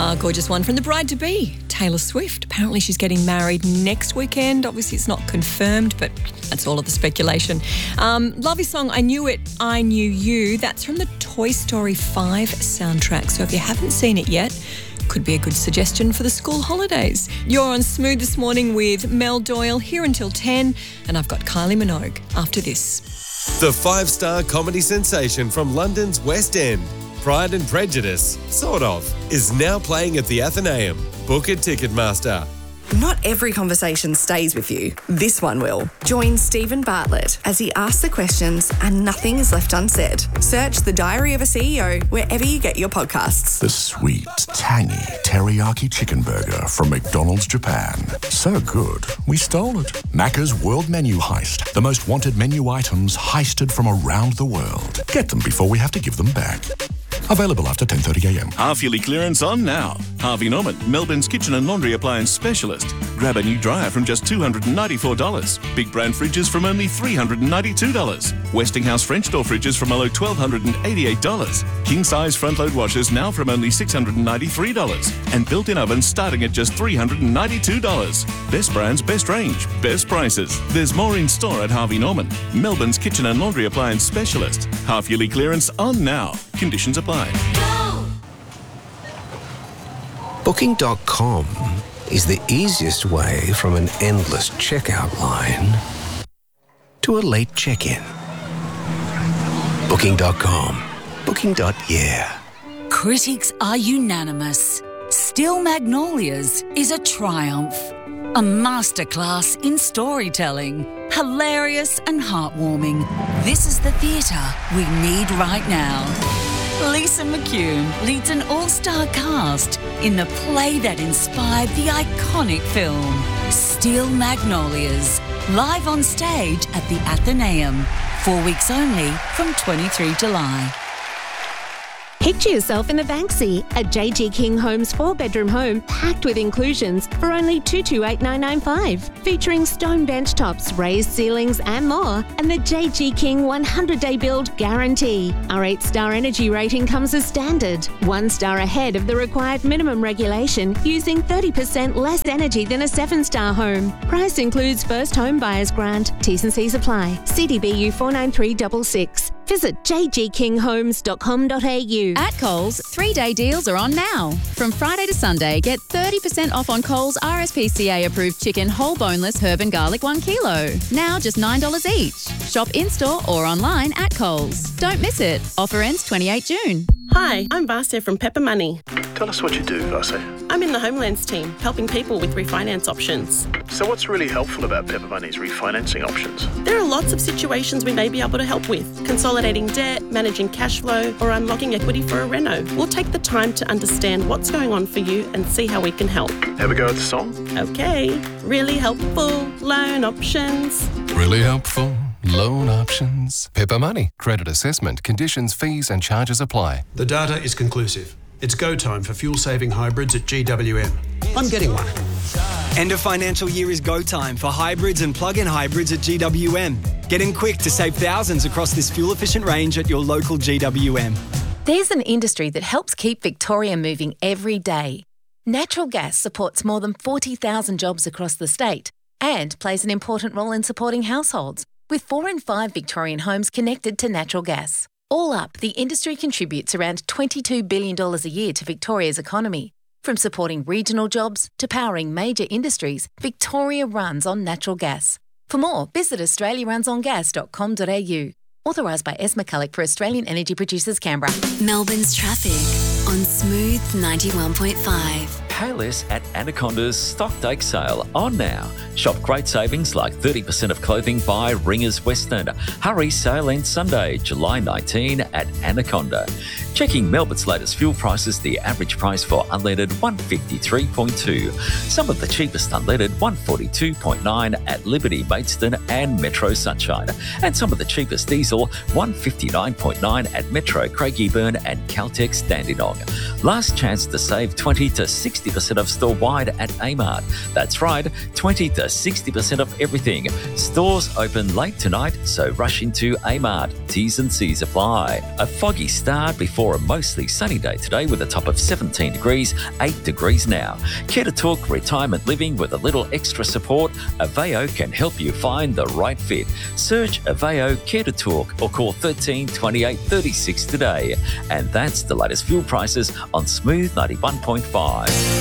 Gorgeous one from the bride-to-be, Taylor Swift. Apparently she's getting married next weekend. Obviously it's not confirmed, but that's all of the speculation. Lovely song, I Knew It, I Knew You. That's from the Toy Story 5 soundtrack. So if you haven't seen it yet, could be a good suggestion for the school holidays. You're on Smooth this morning with Mel Doyle, here until 10, and I've got Kylie Minogue after this. The 5-star comedy sensation from London's West End, Pride and Prejudice, sort of, is now playing at the Athenaeum. Book at Ticketmaster. Not every conversation stays with you. This one will. Join Stephen Bartlett as he asks the questions and nothing is left unsaid. Search The Diary of a CEO wherever you get your podcasts. The sweet, tangy teriyaki chicken burger from McDonald's Japan. So good, we stole it. Macca's World Menu Heist. The most wanted menu items heisted from around the world. Get them before we have to give them back. Available after 10:30am. Half-yearly clearance on now. Harvey Norman, Melbourne's kitchen and laundry appliance specialist. Grab a new dryer from just $294. Big brand fridges from only $392. Westinghouse French door fridges from below $1,288. King-size front-load washers now from only $693. And built-in ovens starting at just $392. Best brands, best range, best prices. There's more in store at Harvey Norman, Melbourne's kitchen and laundry appliance specialist. Half-yearly clearance on now. Conditions apply. Booking.com is the easiest way from an endless checkout line to a late check-in. Booking.com. Booking.yeah. Critics are unanimous. Still Magnolias is a triumph. A masterclass in storytelling. Hilarious and heartwarming. This is the theatre we need right now. Lisa McCune leads an all-star cast in the play that inspired the iconic film, Steel Magnolias, live on stage at the Athenaeum, 4 weeks only from 23 July. Picture yourself in the Banksy, a JG King Homes 4-bedroom home packed with inclusions for only $228,995, featuring stone bench tops, raised ceilings and more, and the JG King 100-day build guarantee. Our 8-star energy rating comes as standard, 1 star ahead of the required minimum regulation, using 30% less energy than a 7-star home. Price includes first home buyer's grant. T's and C's apply. CDBU 49366. Visit jgkinghomes.com.au. At Coles, 3-day deals are on now. From Friday to Sunday, get 30% off on Coles RSPCA-approved chicken whole boneless herb and garlic 1 kilo. Now just $9 each. Shop in-store or online at Coles. Don't miss it. Offer ends 28 June. Hi, I'm Vasya from Pepper Money. Tell us what you do, Vasya. I'm in the Homelands team, helping people with refinance options. So what's really helpful about Pepper Money's refinancing options? There are lots of situations we may be able to help with. Consolidating debt, managing cash flow, or unlocking equity for a reno. We'll take the time to understand what's going on for you and see how we can help. Have a go at the song? Okay. Really helpful loan options. Really helpful loan options. Pepper Money. Credit assessment, conditions, fees and charges apply. The data is conclusive. It's go time for fuel-saving hybrids at GWM. I'm getting one. End of financial year is go time for hybrids and plug-in hybrids at GWM. Get in quick to save thousands across this fuel-efficient range at your local GWM. There's an industry that helps keep Victoria moving every day. Natural gas supports more than 40,000 jobs across the state and plays an important role in supporting households, with 4 in 5 Victorian homes connected to natural gas. All up, the industry contributes around $22 billion a year to Victoria's economy. From supporting regional jobs to powering major industries, Victoria runs on natural gas. For more, visit australiarunsongas.com.au. Authorised by S. McCulloch for Australian Energy Producers, Canberra. Melbourne's traffic on Smooth 91.5. Payless at Anaconda's Stockdake sale on now. Shop great savings like 30% of clothing by Ringers West End. Hurry, sale ends Sunday, July 19 at Anaconda. Checking Melbourne's latest fuel prices, the average price for unleaded $153.2. Some of the cheapest unleaded $142.9 at Liberty, Maidstone and Metro Sunshine. And some of the cheapest diesel $159.9 at Metro, Craigieburn and Caltex Dandenong. Last chance to save 20 to 60 60% off store-wide at Amart. That's right, 20 to 60% off everything. Stores open late tonight, so rush into Amart. T's and C's apply. A foggy start before a mostly sunny day today with a top of 17 degrees, 8 degrees now. Care to talk retirement living with a little extra support? Aveo can help you find the right fit. Search Aveo Care to Talk or call 13 28 36 today. And that's the latest fuel prices on Smooth 91.5.